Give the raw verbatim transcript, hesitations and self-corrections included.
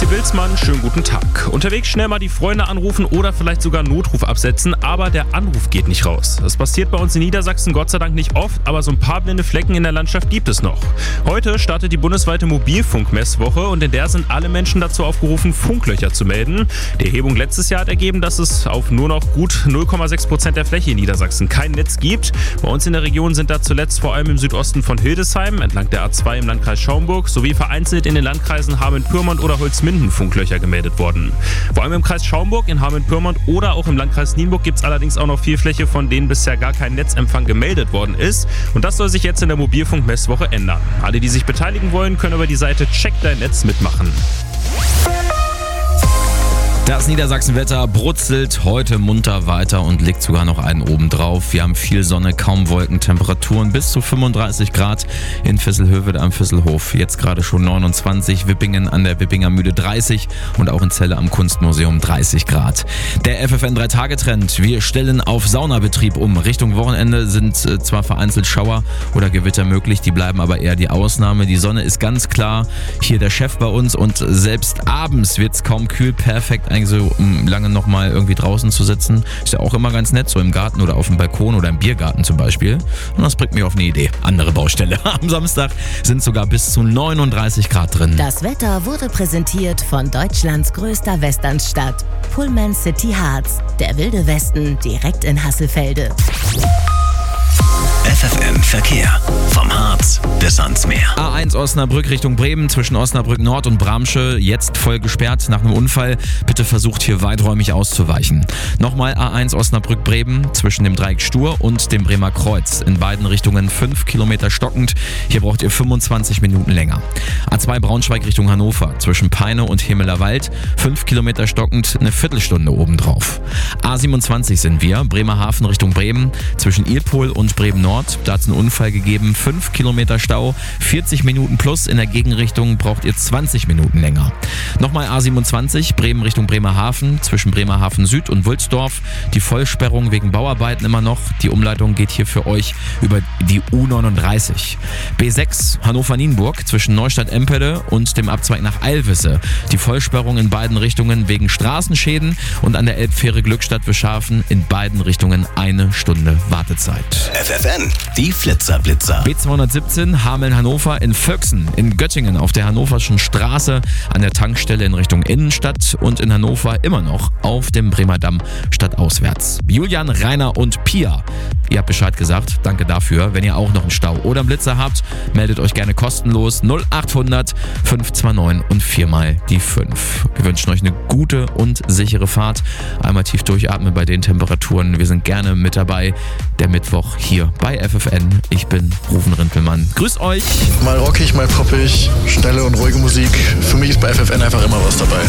Wilsmann, schönen guten Tag. Unterwegs schnell mal die Freunde anrufen oder vielleicht sogar einen Notruf absetzen, aber der Anruf geht nicht raus. Das passiert bei uns in Niedersachsen Gott sei Dank nicht oft, aber so ein paar blinde Flecken in der Landschaft gibt es noch. Heute startet die bundesweite Mobilfunkmesswoche und in der sind alle Menschen dazu aufgerufen, Funklöcher zu melden. Die Erhebung letztes Jahr hat ergeben, dass es auf nur noch gut null Komma sechs Prozent der Fläche in Niedersachsen kein Netz gibt. Bei uns in der Region sind da zuletzt vor allem im Südosten von Hildesheim, entlang der A zwei im Landkreis Schaumburg, sowie vereinzelt in den Landkreisen Hameln-Pyrmont oder Holzminden Funklöcher gemeldet worden. Vor allem im Kreis Schaumburg, in Hameln-Pyrmont oder auch im Landkreis Nienburg gibt es allerdings auch noch viel Fläche, von denen bisher gar kein Netzempfang gemeldet worden ist. Und das soll sich jetzt in der Mobilfunkmesswoche ändern. Alle, die sich beteiligen wollen, können über die Seite Check dein Netz mitmachen. Das Niedersachsenwetter brutzelt heute munter weiter und legt sogar noch einen oben drauf. Wir haben viel Sonne, kaum Wolken, Temperaturen bis zu fünfunddreißig Grad in Visselhöved am Visselhof. Jetzt gerade schon neunundzwanzig, Wippingen an der Wippinger Mühle dreißig und auch in Celle am Kunstmuseum dreißig Grad. Der F F N drei Tage Trend. Wir stellen auf Saunabetrieb um. Richtung Wochenende sind zwar vereinzelt Schauer oder Gewitter möglich, die bleiben aber eher die Ausnahme. Die Sonne ist ganz klar hier der Chef bei uns und selbst abends wird es kaum kühl, perfekt eigentlich so um lange noch mal irgendwie draußen zu sitzen. Ist ja auch immer ganz nett, so im Garten oder auf dem Balkon oder im Biergarten zum Beispiel. Und das bringt mich auf eine Idee. Andere Baustelle. Am Samstag sind sogar bis zu neununddreißig Grad drin. Das Wetter wurde präsentiert von Deutschlands größter Westernstadt, Pullman City Harz. Der wilde Westen direkt in Hasselfelde. F F N Verkehr. Vom Harz bis ans Meer. A eins Osnabrück Richtung Bremen zwischen Osnabrück Nord und Bramsche jetzt voll gesperrt nach einem Unfall. Bitte versucht hier weiträumig auszuweichen. Nochmal A eins Osnabrück Bremen zwischen dem Dreieck Stur und dem Bremer Kreuz. In beiden Richtungen fünf Kilometer stockend. Hier braucht ihr fünfundzwanzig Minuten länger. A zwei Braunschweig Richtung Hannover zwischen Peine und Hemelerwald. fünf Kilometer stockend, eine Viertelstunde obendrauf. A siebenundzwanzig sind wir. Bremerhaven Richtung Bremen zwischen Ilpol und Bremen Nord. Da hat es einen Unfall gegeben. fünf Kilometer Stau, vierzig Minuten plus. In der Gegenrichtung braucht ihr zwanzig Minuten länger. Nochmal A siebenundzwanzig, Bremen Richtung Bremerhaven, zwischen Bremerhaven Süd und Wulsdorf. Die Vollsperrung wegen Bauarbeiten immer noch. Die Umleitung geht hier für euch über die U neununddreißig. B sechs, Hannover-Nienburg, zwischen Neustadt-Empede und dem Abzweig nach Eilwisse. Die Vollsperrung in beiden Richtungen wegen Straßenschäden und an der Elbfähre Glückstadt-Wischhafen in beiden Richtungen eine Stunde Wartezeit. F F N, die Flitzerblitzer. B zweihundertsiebzehn, Hameln-Hannover in Völksen, in Göttingen auf der Hannoverschen Straße, an der Tankstelle in Richtung Innenstadt und in Hannover immer noch auf dem Bremer Damm stadtauswärts. Julian, Rainer und Pia, ihr habt Bescheid gesagt, danke dafür. Wenn ihr auch noch einen Stau oder einen Blitzer habt, meldet euch gerne kostenlos null achthundert fünf zwei neun und viermal die fünf. Wir wünschen euch eine gute und sichere Fahrt. Einmal tief durchatmen bei den Temperaturen. Wir sind gerne mit dabei. Der Mittwoch hier bei F F N. Ich bin Rufen Rintelmann. Grüßt euch! Mal rockig, mal poppig, schnelle und ruhige Musik. Für mich ist bei F F N einfach immer was dabei.